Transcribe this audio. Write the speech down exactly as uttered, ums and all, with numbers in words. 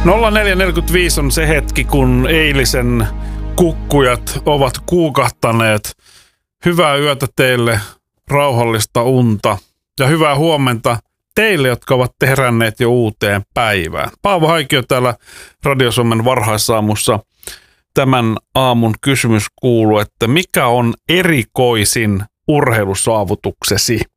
nolla neljä neljäkymmentäviisi on se hetki, kun eilisen kukkujat ovat kuukahtaneet. Hyvää yötä teille, rauhallista unta ja hyvää huomenta teille, jotka ovat heränneet jo uuteen päivään. Paavo Haikio täällä Radio Suomen varhaisaamussa. Tämän aamun kysymys kuuluu, että mikä on erikoisin urheilusaavutuksesi?